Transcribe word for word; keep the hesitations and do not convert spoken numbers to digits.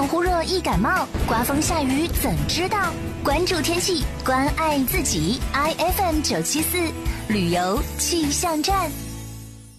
冷忽热易感冒，刮风下雨怎知道？关注天气，关爱自己。I F M 九七四旅游气象站。